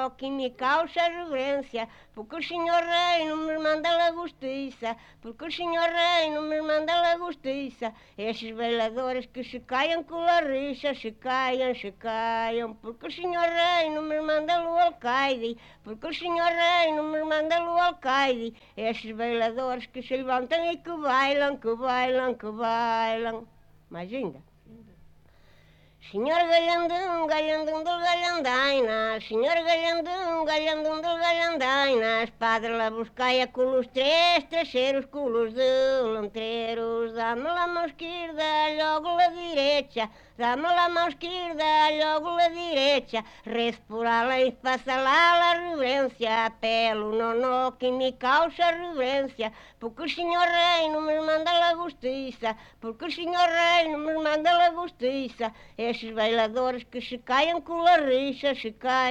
nó que me causa reverência, porque o senhor rei não me manda a justiça, porque o senhor rei não me manda a justiça. Esses bailadores que se caiam com a rixa, se caiam, porque o senhor rei não me manda o alcaide, porque o senhor rei não me manda o alcaide. Esses bailadores que se levantam e que bailam, que bailam, que bailam. Mais ainda. Senhor galhandão, galhandão do galhandainas, senhor galhandão, galhandão do galhandainas, padre lá buscai a culos três, terceiros culos delanteiros, dá-me lá a mão esquerda, logo a direita, dá-me lá a mão esquerda, logo a direita, rezo por ela e faça lá a reverência, apelo no que me causa reverência, porque o senhor rei não me manda a justiça, porque o senhor rei não me manda a justiça. Esses bailadores que se caiam com a rixa, se